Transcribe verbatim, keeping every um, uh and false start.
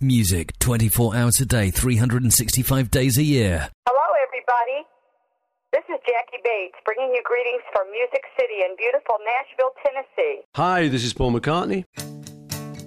Music twenty-four hours a day, three hundred sixty-five days a year. Hello, everybody. This is Jackie Bates, bringing you greetings from Music City in beautiful Nashville, Tennessee. Hi, this is Paul McCartney.